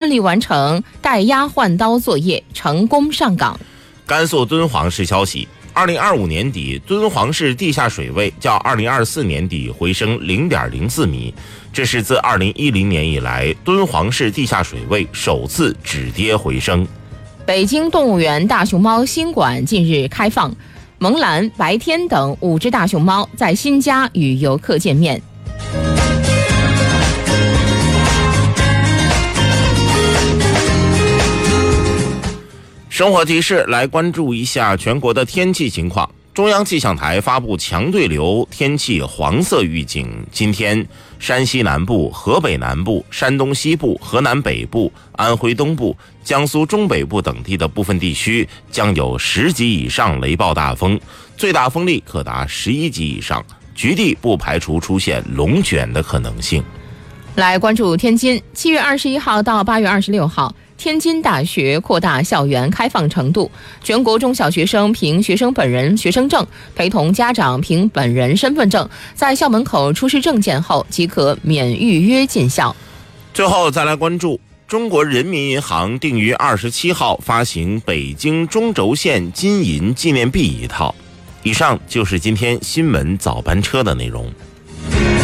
顺利完成带压换刀作业，成功上岗。 甘肃敦煌市消息，2025年底，敦煌市地下水位较2024年底回升0.04米，这是自2010年以来敦煌市地下水位首次止跌回升。 北京动物园大熊猫新馆近日开放，萌兰、白天等5只大熊猫在新家与游客见面。 生活提示，来关注一下全国的天气情况。中央气象台发布强对流天气黄色预警，今天山西南部、河北南部、山东西部、河南北部、安徽东部、江苏中北部等地的部分地区将有10级以上雷暴大风，最大风力可达11级以上，局地不排除出现龙卷的可能性。 来关注天津，7月21号到8月26号。天津大学扩大校园开放程度，全国中小学生凭学生本人学生证，陪同家长凭本人身份证，在校门口出示证件后即可免预约进校。 最后再来关注，中国人民银行定于27号发行北京中轴线金银纪念币1套。以上就是今天新闻早班车的内容。